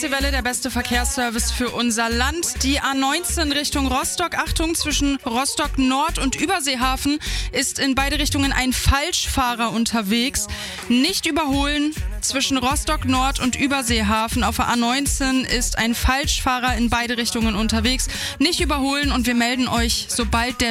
Deutsche Welle, der beste Verkehrsservice für unser Land. Die A19 Richtung Rostock. Achtung, zwischen Rostock Nord und Überseehafen ist in beide Richtungen ein Falschfahrer unterwegs. Nicht überholen. Zwischen Rostock Nord und Überseehafen auf der A19 ist ein Falschfahrer in beide Richtungen unterwegs. Nicht überholen und wir melden euch, sobald der